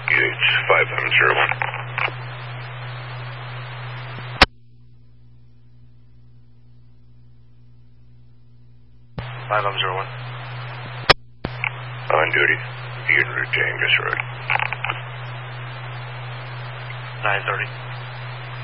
5701. 5701. On duty. You can route to Angus Road. 930.